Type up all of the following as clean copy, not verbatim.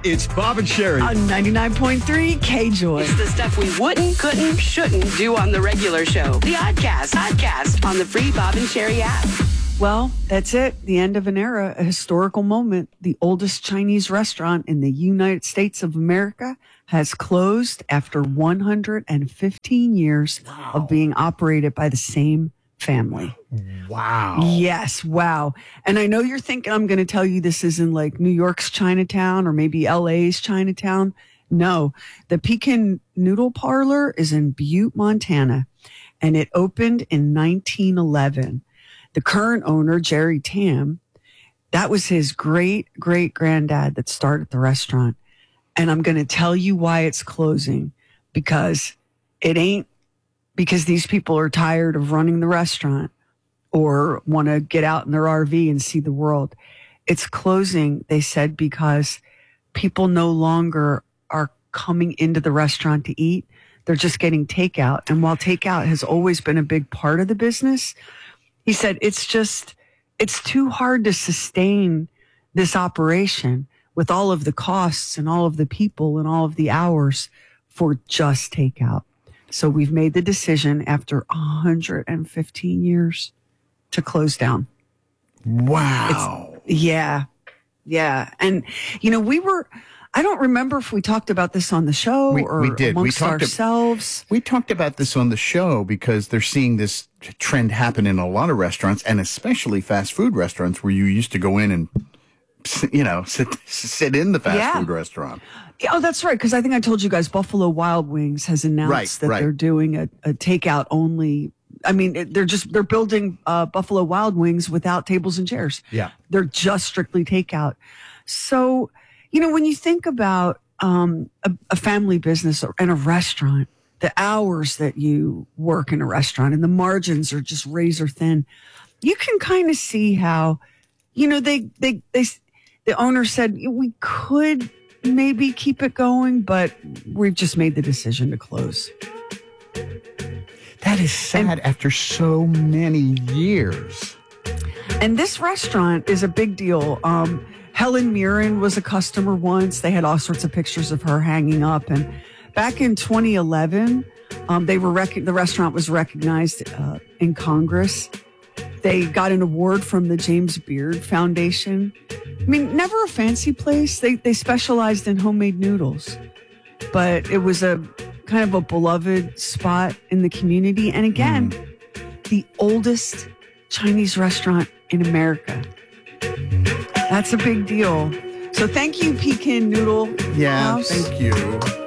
It's Bob and Sherry. On 99.3 K-Joy. It's the stuff we wouldn't, couldn't, shouldn't do on the regular show. The Oddcast on the free Bob and Sherry app. Well, that's it. The end of an era, a historical moment. The oldest Chinese restaurant in the United States of America has closed after 115 years of being operated by the same family. Wow. Yes, wow. And I know you're thinking I'm going to tell you this is in like New York's Chinatown or maybe LA's Chinatown. No, the Pekin Noodle Parlor is in Butte, Montana, and it opened in 1911. The current owner, Jerry Tam, that was his great-great-granddad that started the restaurant. And I'm going to tell you why it's closing, because it ain't because these people are tired of running the restaurant or want to get out in their RV and see the world. It's closing, they said, because people no longer are coming into the restaurant to eat. They're just getting takeout. And while takeout has always been a big part of the business, he said, it's too hard to sustain this operation with all of the costs and all of the people and all of the hours for just takeout. So we've made the decision after 115 years to close down. Wow. Yeah. And, I don't remember if we talked about this on the show we did. Amongst ourselves. We talked about this on the show because they're seeing this trend happen in a lot of restaurants, and especially fast food restaurants where you used to go in and, sit in the fast food restaurant. Oh, that's right. Because I think I told you guys Buffalo Wild Wings has announced that they're doing a takeout only. I mean, they're building Buffalo Wild Wings without tables and chairs. Yeah. They're just strictly takeout. So, when you think about a family business and a restaurant, the hours that you work in a restaurant and the margins are just razor thin, you can kind of see how, the owner said we could maybe keep it going, but we've just made the decision to close. That is sad after so many years. And this restaurant is a big deal. Helen Mirren was a customer once. They had all sorts of pictures of her hanging up. And back in 2011, the restaurant was recognized in Congress. They got an award from the James Beard Foundation. I mean, never a fancy place. They specialized in homemade noodles, but it was a kind of a beloved spot in the community. And again, the oldest Chinese restaurant in America. That's a big deal. So thank you, Pekin Noodle House. Thank you.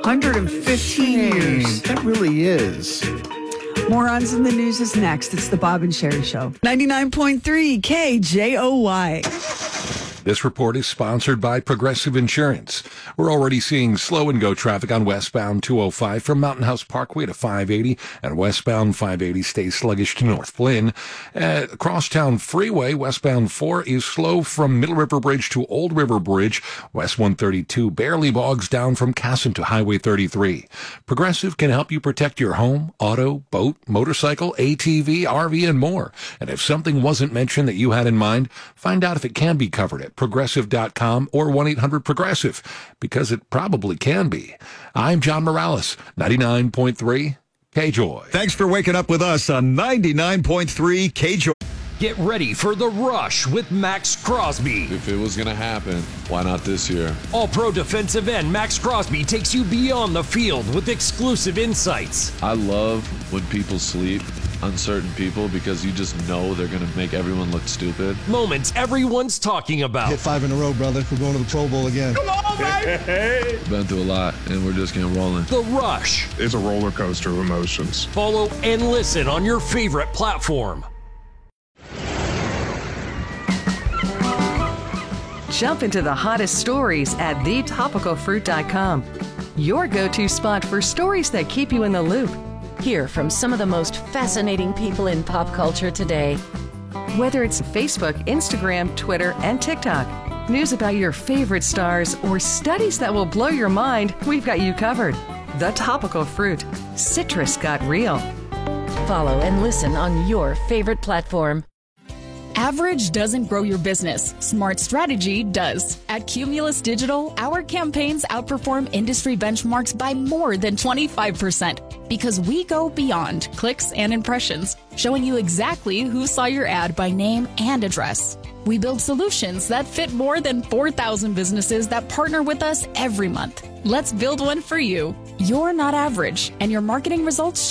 115 years. That really is. Morons in the News is next. It's the Bob and Sherry Show. 99.3 KJOY. This report is sponsored by Progressive Insurance. We're already seeing slow-and-go traffic on westbound 205 from Mountain House Parkway to 580, and westbound 580 stays sluggish to North Flynn. Crosstown Freeway, westbound 4 is slow from Middle River Bridge to Old River Bridge. West 132 barely bogs down from Casson to Highway 33. Progressive can help you protect your home, auto, boat, motorcycle, ATV, RV, and more. And if something wasn't mentioned that you had in mind, find out if it can be covered at Progressive.com or 1-800-PROGRESSIVE, because it probably can be. I'm John Morales, 99.3 KJOY. Thanks for waking up with us on 99.3 KJOY. Get ready for The Rush with Max Crosby. If it was going to happen, why not this year? All-Pro defensive end Max Crosby takes you beyond the field with exclusive insights. I love when people sleep on certain people because you just know they're going to make everyone look stupid. Moments everyone's talking about. Hit 5 in a row, brother. We're going to the Pro Bowl again. Come on, baby! Been through a lot, and we're just getting rolling. The Rush. It's a roller coaster of emotions. Follow and listen on your favorite platform. Jump into the hottest stories at thetopicalfruit.com. Your go-to spot for stories that keep you in the loop. Hear from some of the most fascinating people in pop culture today. Whether it's Facebook, Instagram, Twitter, and TikTok, news about your favorite stars, or studies that will blow your mind, we've got you covered. The Topical Fruit. Citrus got real. Follow and listen on your favorite platform. Average doesn't grow your business. Smart strategy does. At Cumulus Digital, our campaigns outperform industry benchmarks by more than 25% because we go beyond clicks and impressions, showing you exactly who saw your ad by name and address. We build solutions that fit more than 4,000 businesses that partner with us every month. Let's build one for you. You're not average, and your marketing results